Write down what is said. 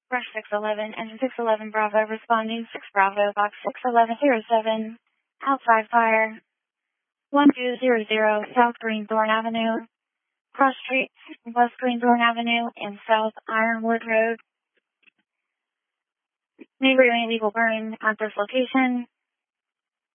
Rush 611, engine 611 Bravo, responding 6 Bravo, box 61107, outside fire, 1200 South Greenthorne Avenue, Cross Street, West Greenthorne Avenue, and South Ironwood Road. Neighboring illegal burn at this location.